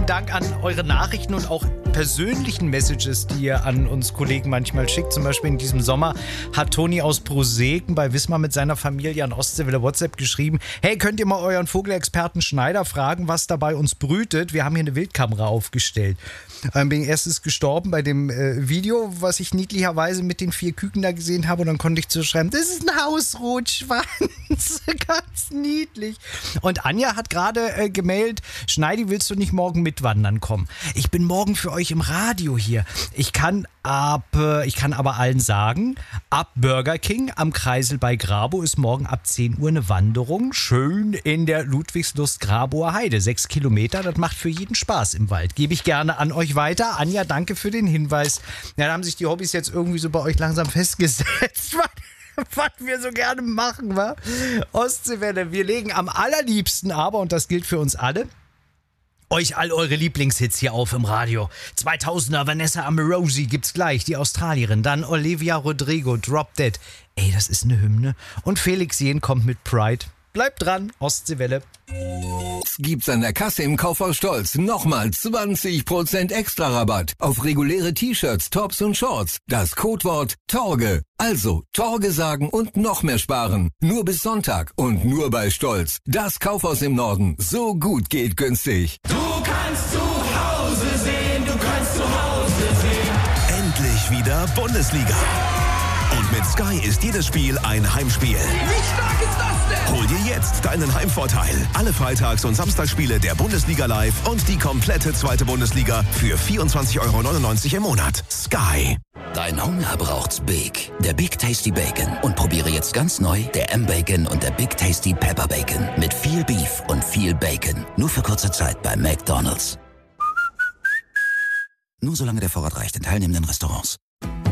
Dank an eure Nachrichten und auch persönlichen Messages, die ihr an uns Kollegen manchmal schickt. Zum Beispiel in diesem Sommer hat Toni aus Broseken bei Wismar mit seiner Familie an Ostseewelle WhatsApp geschrieben: Hey, könnt ihr mal euren Vogelexperten Schneider fragen, was da bei uns brütet? Wir haben hier eine Wildkamera aufgestellt. Bin erstes gestorben bei dem Video, was ich niedlicherweise mit den 4 Küken da gesehen habe, und dann konnte ich zu schreiben, das ist ein Hausrotschwanz. Ganz niedlich. Und Anja hat gerade gemailt: Schneidi, willst du nicht morgen mitwandern kommen? Ich bin morgen für euch im Radio hier. Ich kann aber allen sagen, ab Burger King am Kreisel bei Grabow ist morgen ab 10 Uhr eine Wanderung. Schön in der Ludwigslust-Grabower Heide. 6 Kilometer, das macht für jeden Spaß im Wald. Gebe ich gerne an euch weiter. Anja, danke für den Hinweis. Ja, da haben sich die Hobbys jetzt irgendwie so bei euch langsam festgesetzt. Was wir so gerne machen, wa? Ostseewelle, wir legen am allerliebsten aber, und das gilt für uns alle, euch all eure Lieblingshits hier auf im Radio. 2000er Vanessa Amorosi gibt's gleich, die Australierin. Dann Olivia Rodrigo, Drop Dead. Ey, das ist eine Hymne. Und Felix Jähn kommt mit Pride. Bleibt dran, Ostseewelle. Gibt's an der Kasse im Kaufhaus Stolz nochmal 20% extra Rabatt auf reguläre T-Shirts, Tops und Shorts. Das Codewort Torge. Also Torge sagen und noch mehr sparen. Nur bis Sonntag und nur bei Stolz. Das Kaufhaus im Norden. So gut geht günstig. Du kannst zu Hause sehen, du kannst zu Hause sehen. Endlich wieder Bundesliga. Und mit Sky ist jedes Spiel ein Heimspiel. Wie stark ist das denn? Hol dir jetzt deinen Heimvorteil. Alle Freitags- und Samstagsspiele der Bundesliga live und die komplette zweite Bundesliga für 24,99 € im Monat. Sky. Dein Hunger braucht's Big. Der Big Tasty Bacon. Und probiere jetzt ganz neu der M-Bacon und der Big Tasty Pepper Bacon. Mit viel Beef und viel Bacon. Nur für kurze Zeit bei McDonald's. Nur solange der Vorrat reicht in teilnehmenden Restaurants.